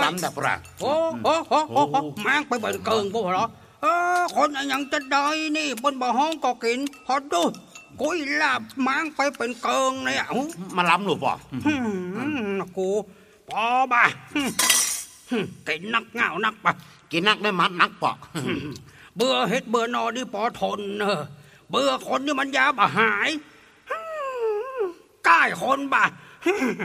ล้ำแต่ปะโอ้แมงไปเป็นเกิงพวกเหรอคนอย่างจะได้นี่บนบ่ห้องก็กินพอดูกุยลาบแมงไปเป็นเกิงเนี่ยมาล้ำหรือเปล่ากูพอบ่ากินนักเงานักปะกินนักได้มัดนักปะเบื่อเฮ็ดเบื่อนอนนี่พอทนเบื่อคนนี่มันยาบ่หายใกล้คนบ่า